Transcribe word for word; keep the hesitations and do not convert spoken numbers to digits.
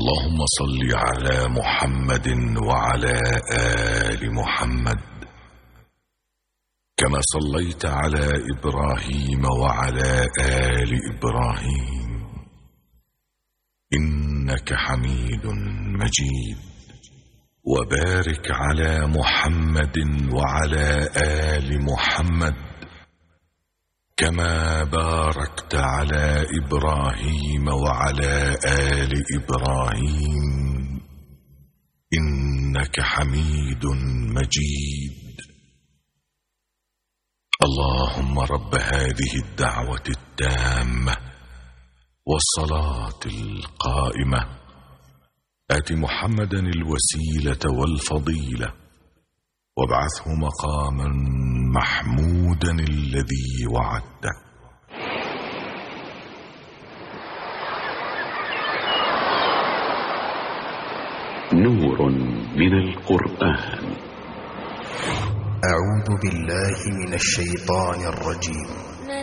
اللهم صل على محمد وعلى آل محمد كما صليت على إبراهيم وعلى آل إبراهيم إنك حميد مجيد. وبارك على محمد وعلى آل محمد كما باركت على إبراهيم وعلى آل إبراهيم إنك حميد مجيد. اللهم رب هذه الدعوة التامة والصلاة القائمة آت محمدا الوسيلة والفضيلة وابعثه مقاما محمودا الذي وعدته. نور من القرآن. أعوذ بالله من الشيطان الرجيم.